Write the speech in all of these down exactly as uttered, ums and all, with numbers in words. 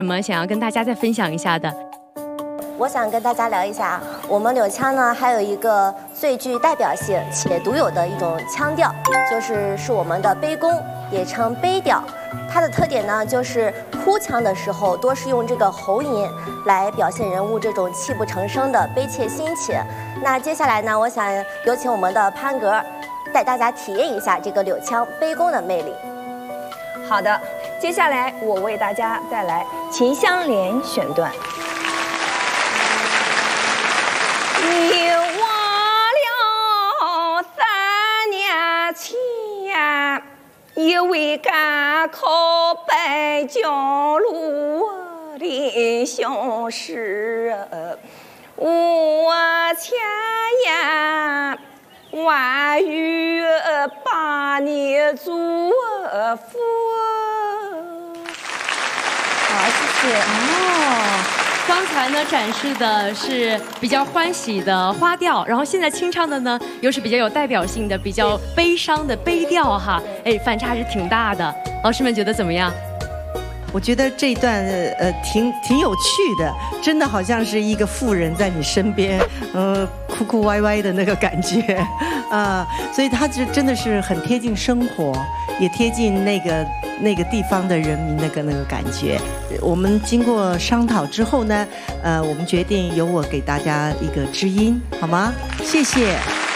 什么想要跟大家再分享一下的？ 我想跟大家聊一下，我们柳腔呢还有一个最具代表性且独有的一种腔调，就是是我们的悲宫，也称悲调。它的特点呢就是哭腔的时候多是用这个喉音来表现人物这种泣不成声的悲切心切。那接下来呢，我想有请我们的潘格带大家体验一下这个柳腔悲宫的魅力。 好的，接下来我为大家带来《秦香莲》选段。你忘了三年前，因为赶考北京路的乡试，我千言万语把你祝福。 好，谢谢。哦，刚才呢展示的是比较欢喜的花调，然后现在清唱的呢又是比较有代表性的、比较悲伤的悲调哈。哎，反差还是挺大的。老师们觉得怎么样？ 我觉得这一段呃挺挺有趣的，真的好像是一个妇人在你身边，呃哭哭歪歪的那个感觉啊、呃，所以它就真的是很贴近生活，也贴近那个那个地方的人民那个那个感觉。我们经过商讨之后呢，呃，我们决定由我给大家一个知音，好吗？谢谢。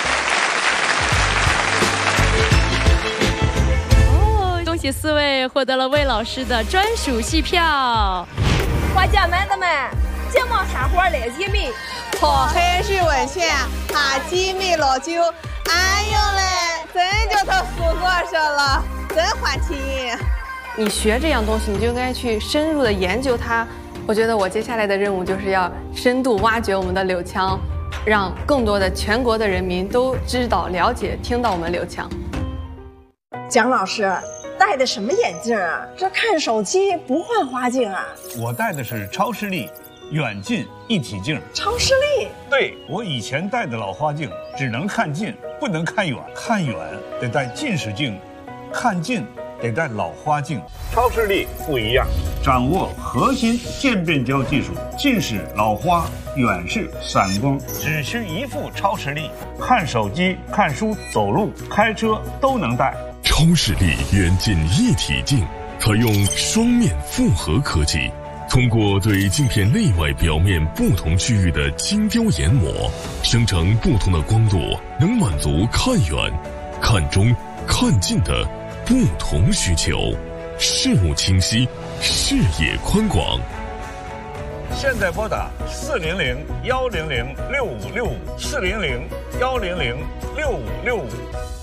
恭喜四位获得了魏老师的专属戏票。 花家们的们，节目喊活来机密， 好海水文献，哈机密老酒，哎呦嘞，真叫他苏过上了，真欢喜。 你学这样东西，你就应该去深入的研究它。我觉得我接下来的任务就是要深度挖掘我们的柳腔，让更多的全国的人民都知道、了解、听到我们柳腔。 蒋老师戴的什么眼镜啊？这看手机不换花镜啊？ 我戴的是超视力远近一体镜。 超视力？ 对，我以前戴的老花镜只能看近，不能看远，看远得戴近视镜，看近得戴老花镜。超视力不一样，掌握核心渐变焦技术，近视、老花、远视、散光，只需一副超视力，看手机、看书、走路、开车都能戴。 超视力远近一体镜采用双面复合科技，通过对镜片内外表面不同区域的精雕研磨，生成不同的光度，能满足看远、看中、看近的不同需求，视物清晰，视野宽广。 现在拨打四零零幺零零六五六五四零零幺零零六五六五。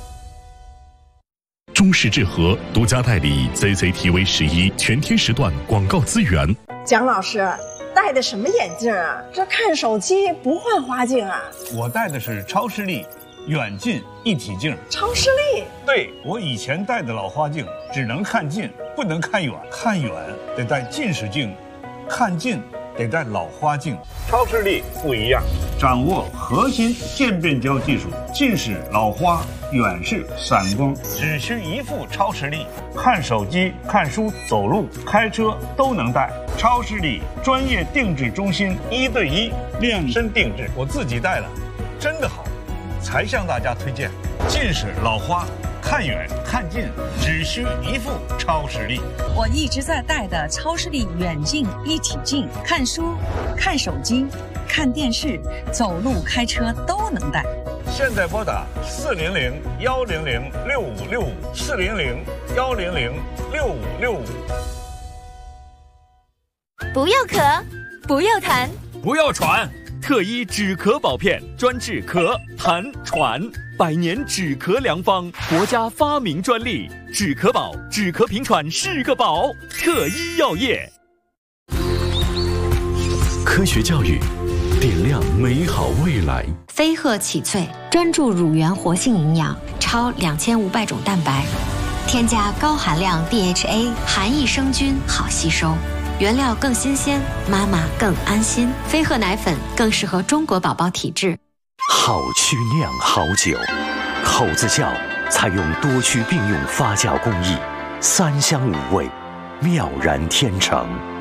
中视智和独家代理 C C T V 十一全天时段广告资源。 蒋老师戴的什么眼镜啊？这看手机不换花镜啊？ 我戴的是超视力远近一体镜。 超视力？ 对，我以前戴的老花镜只能看近，不能看远，看远得戴近视镜，看近得戴老花镜。超视力不一样，掌握核心渐变焦技术，近视、老花、远视、散光，只需一副超视力，看手机、看书、走路、开车都能戴。超视力专业定制中心，一对一量身定制，我自己戴了，真的好，才向大家推荐。近视、老花，看远看近只需一副超视力。 我一直在戴的超视力远近一体镜，看书、看手机、看电视、走路、开车都能戴。 现在拨打四零零幺零零六五六五四零零幺零零六五六五。 不要咳，不要痰， 不要喘。特医止咳宝片专治咳、痰、喘，百年止咳良方，国家发明专利。止咳宝，止咳平喘是个宝。特医药业。 科学教育，点亮美好未来。 飞鹤启萃专注乳源活性营养，超两千五百种蛋白，添加高含量 D H A， 含益生菌，好吸收。原料更新鲜，妈妈更安心。飞鹤奶粉更适合中国宝宝体质。 好曲酿好酒，口子窖采用多区并用发酵工艺，三香五味，妙然天成。